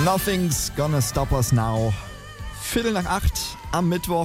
Nothing's gonna stop us now. 7:45 am Mittwoch.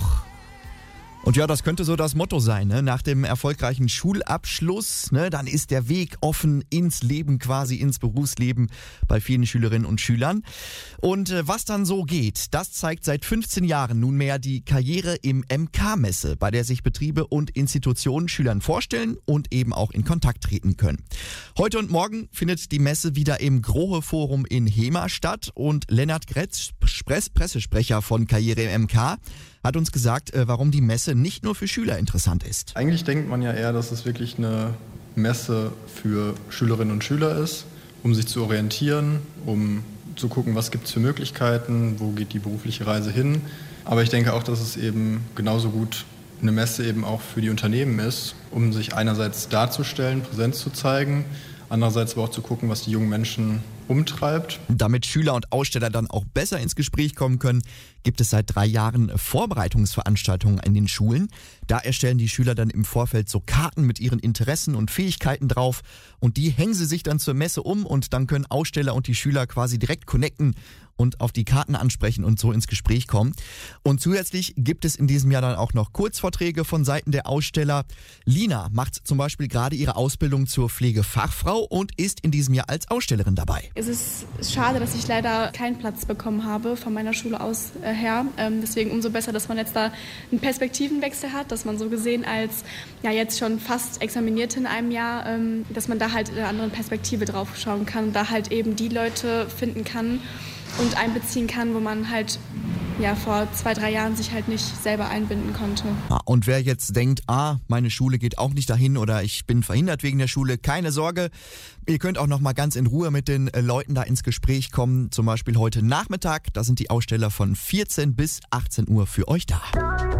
Und ja, das könnte so das Motto sein, ne? Nach dem erfolgreichen Schulabschluss, ne, dann ist der Weg offen ins Leben, quasi ins Berufsleben bei vielen Schülerinnen und Schülern. Und was dann so geht, das zeigt seit 15 Jahren nunmehr die Karriere im MK-Messe, bei der sich Betriebe und Institutionen Schülern vorstellen und eben auch in Kontakt treten können. Heute und morgen findet die Messe wieder im Grohe-Forum in Hemer statt und Lennart Gretz, Pressesprecher von Karriere im MK, hat uns gesagt, warum die Messe nicht nur für Schüler interessant ist. Eigentlich denkt man ja eher, dass es wirklich eine Messe für Schülerinnen und Schüler ist, um sich zu orientieren, um zu gucken, was gibt es für Möglichkeiten, wo geht die berufliche Reise hin. Aber ich denke auch, dass es eben genauso gut eine Messe eben auch für die Unternehmen ist, um sich einerseits darzustellen, Präsenz zu zeigen, andererseits aber auch zu gucken, was die jungen Menschen umtreibt. Damit Schüler und Aussteller dann auch besser ins Gespräch kommen können, gibt es seit 3 Jahren Vorbereitungsveranstaltungen in den Schulen. Da erstellen die Schüler dann im Vorfeld so Karten mit ihren Interessen und Fähigkeiten drauf und die hängen sie sich dann zur Messe um und dann können Aussteller und die Schüler quasi direkt connecten und auf die Karten ansprechen und so ins Gespräch kommen. Und zusätzlich gibt es in diesem Jahr dann auch noch Kurzvorträge von Seiten der Aussteller. Lina macht zum Beispiel gerade ihre Ausbildung zur Pflegefachfrau und ist in diesem Jahr als Ausstellerin dabei. Es ist schade, dass ich leider keinen Platz bekommen habe von meiner Schule aus her. Deswegen umso besser, dass man jetzt da einen Perspektivenwechsel hat, dass man so gesehen als ja jetzt schon fast Examinierte in einem Jahr, dass man da halt in einer anderen Perspektive drauf schauen kann und da halt eben die Leute finden kann und einbeziehen kann, wo man halt ja vor 2-3 Jahren sich halt nicht selber einbinden konnte. Und wer jetzt denkt, meine Schule geht auch nicht dahin oder ich bin verhindert wegen der Schule, keine Sorge. Ihr könnt auch noch mal ganz in Ruhe mit den Leuten da ins Gespräch kommen. Zum Beispiel heute Nachmittag, da sind die Aussteller von 14 bis 18 Uhr für euch da.